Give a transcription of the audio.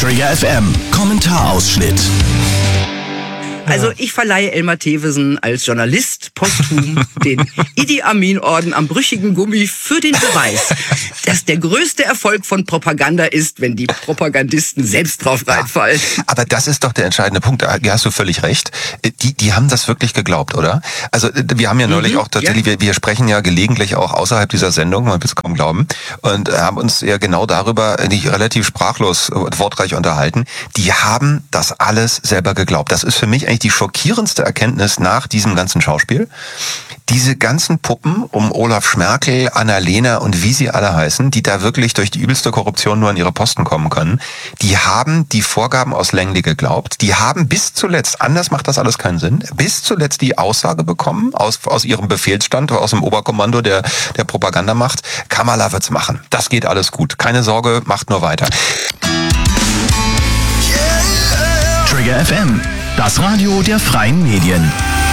Trigger FM Kommentarausschnitt. Also ich verleihe Elmar Thewissen als Journalist posthum den Idi Amin-Orden am brüchigen Gummi für den Beweis, dass der größte Erfolg von Propaganda ist, wenn die Propagandisten selbst drauf reinfallen. Ja, aber das ist doch der entscheidende Punkt, da hast du völlig recht. Die haben das wirklich geglaubt, oder? Also wir haben ja neulich auch tatsächlich, wir sprechen ja gelegentlich auch außerhalb dieser Sendung, man will es kaum glauben, und haben uns ja genau darüber nicht relativ sprachlos wortreich unterhalten. Die haben das alles selber geglaubt. Das ist für mich eigentlich die schockierendste Erkenntnis nach diesem ganzen Schauspiel. Diese ganzen Puppen um Olaf Schmerkel, Annalena und wie sie alle heißen, die da wirklich durch die übelste Korruption nur an ihre Posten kommen können, die haben die Vorgaben aus Langley geglaubt. Die haben bis zuletzt, anders macht das alles keinen Sinn, bis zuletzt die Aussage bekommen aus ihrem Befehlsstand, aus dem Oberkommando der Propagandamacht, Kamala wird's machen. Das geht alles gut. Keine Sorge, macht nur weiter. Trigger FM, das Radio der freien Medien.